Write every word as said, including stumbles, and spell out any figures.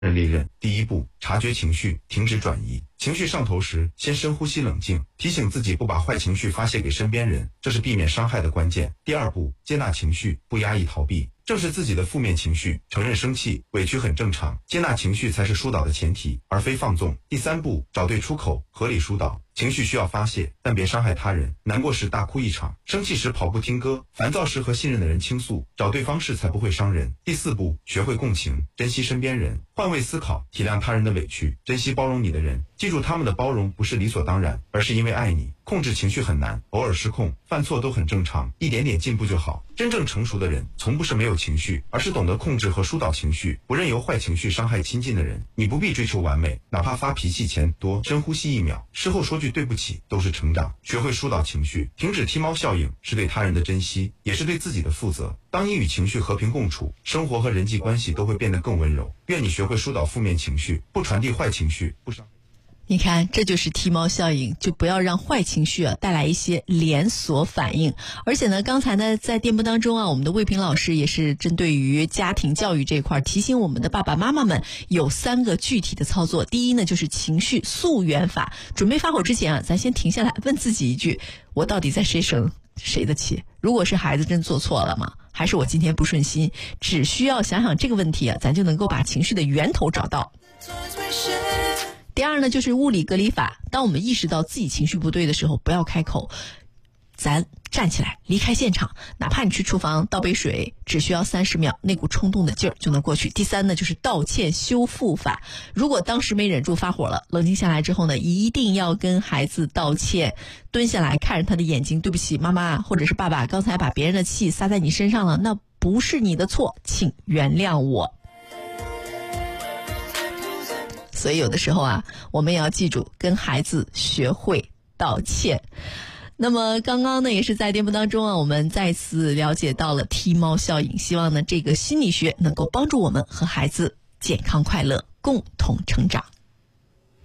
人利刃。第一步，察觉情绪，停止转移。情绪上头时，先深呼吸冷静，提醒自己不把坏情绪发泄给身边人，这是避免伤害的关键。第二步，接纳情绪，不压抑逃避，正视自己的负面情绪，承认生气、委屈很正常，接纳情绪才是疏导的前提，而非放纵。第三步，找对出口，合理疏导。情绪需要发泄，但别伤害他人。难过时大哭一场，生气时跑步听歌，烦躁时和信任的人倾诉，找对方式才不会伤人。第四步，学会共情，珍惜身边人，换位思考，体谅他人的委屈，珍惜包容你的人。记住，他们的包容不是理所当然，而是因为爱你。控制情绪很难，偶尔失控、犯错都很正常，一点点进步就好。真正成熟的人，从不是没有情绪，而是懂得控制和疏导情绪，不任由坏情绪伤害亲近的人。你不必追求完美，哪怕发脾气前多深呼吸一秒，事后说句对不起，都是成长。学会疏导情绪，停止踢猫效应，是对他人的珍惜，也是对自己的负责。当你与情绪和平共处，生活和人际关系都会变得更温柔。愿你学会疏导负面情绪，不传递坏情绪，不伤。 你看，这就是踢猫效应，就不要让坏情绪啊带来一些连锁反应。而且呢，刚才呢在电波当中啊，我们的魏平老师也是针对于家庭教育这一块提醒我们的爸爸妈妈们有三个具体的操作。第一呢，就是情绪溯源法。准备发火之前啊，咱先停下来问自己一句：我到底在谁生谁的气？如果是孩子真做错了吗？还是我今天不顺心？只需要想想这个问题啊，咱就能够把情绪的源头找到。第二呢，就是物理隔离法。当我们意识到自己情绪不对的时候，不要开口，咱站起来离开现场，哪怕你去厨房倒杯水，只需要三十秒，那股冲动的劲儿就能过去。第三呢，就是道歉修复法。如果当时没忍住发火了，冷静下来之后呢，一定要跟孩子道歉，蹲下来看着他的眼睛，对不起妈妈或者是爸爸，刚才把别人的气撒在你身上了，那不是你的错，请原谅我。所以有的时候啊，我们也要记住跟孩子学会道歉。那么刚刚呢，也是在节目当中啊，我们再次了解到了踢猫效应，希望呢这个心理学能够帮助我们和孩子健康快乐共同成长。